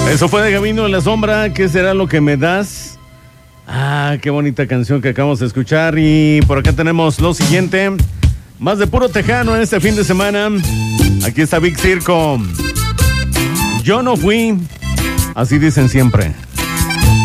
Eso fue de Gabino en la Sombra. ¿Qué será lo que me das? Ah, qué bonita canción que acabamos de escuchar. Y por acá tenemos lo siguiente. Más de puro tejano en este fin de semana. Aquí está Big Circo. Yo no fui. Así dicen siempre.